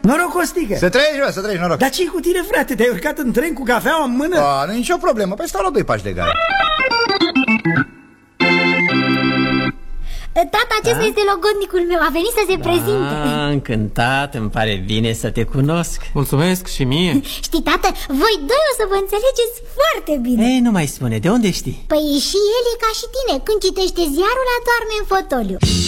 Noroc, Costică. Să trăiești, bă, să trăiești, noroc. Dar ce-i cu tine, frate? Te-ai urcat în tren cu cafeaua în mână? Nu e nicio problemă, păi stau la 2 pași de gare. Tata, acesta este logodnicul meu, a venit să se prezinte. Încântat, îmi pare bine să te cunosc. Mulțumesc și mie. Știi, tată, voi doi o să vă înțelegeți foarte bine. Ei, nu mai spune, de unde știi? Păi și el e ca și tine, când citește ziarul adorme în fotoliu.